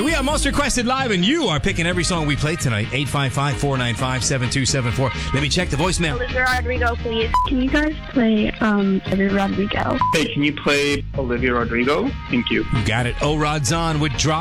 Hey, we have Most Requested Live, and you are picking every song we play tonight. 855-495-7274. Let me check the voicemail. Olivia Rodrigo, please. Can you guys play Olivia Rodrigo? Hey, can you play Olivia Rodrigo? Thank you. You got it. O-Rod's on with Drop.